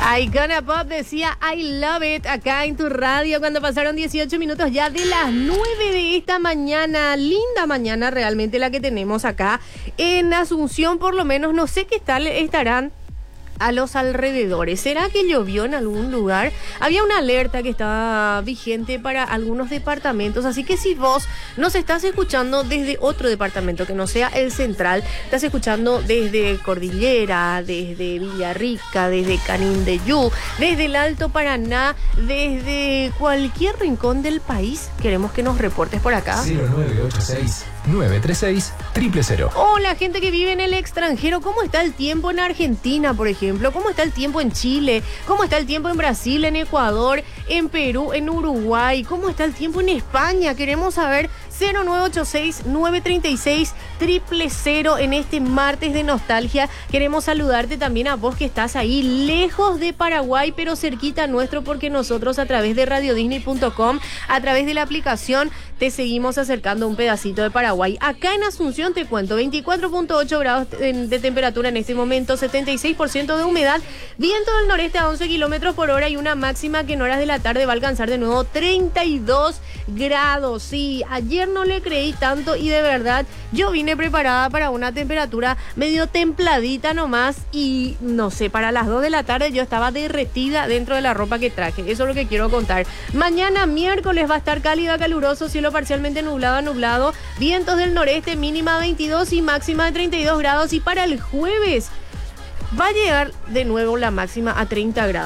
Icona Pop decía I love it acá en tu radio cuando pasaron 18 minutos ya de las 9 de esta mañana. Linda mañana realmente la que tenemos acá en Asunción, por lo menos. No sé qué tal estarán a los alrededores. ¿Será que llovió en algún lugar? Había una alerta que estaba vigente para algunos departamentos, así que si vos nos estás escuchando desde otro departamento que no sea el central, estás escuchando desde Cordillera, desde Villarrica, desde Canindeyú, desde el Alto Paraná, desde cualquier rincón del país, queremos que nos reportes por acá. 0986-936-000. Hola, gente que vive en el extranjero. ¿Cómo está el tiempo en Argentina, por ejemplo? ¿Cómo está el tiempo en Chile? ¿Cómo está el tiempo en Brasil, en Ecuador, en Perú, en Uruguay? ¿Cómo está el tiempo en España? Queremos saber. 0986-936-000 en este martes de nostalgia. Queremos saludarte también a vos que estás ahí lejos de Paraguay, pero cerquita nuestro, porque nosotros a través de radiodisney.com, a través de la aplicación, te seguimos acercando un pedacito de Paraguay. Acá en Asunción te cuento, 24.8 grados de temperatura en este momento, 76% de humedad, viento del noreste a 11 kilómetros por hora y una máxima que en horas de la tarde va a alcanzar de nuevo 32 grados. Sí, ayer no le creí tanto y de verdad yo vine preparada para una temperatura medio templadita nomás y no sé, para las 2 de la tarde yo estaba derretida dentro de la ropa que traje. Eso es lo que quiero contar. Mañana miércoles va a estar cálido a caluroso, cielo parcialmente nublado a nublado, vientos del noreste, mínima 22 y máxima de 32 grados, y para el jueves va a llegar de nuevo la máxima a 30 grados.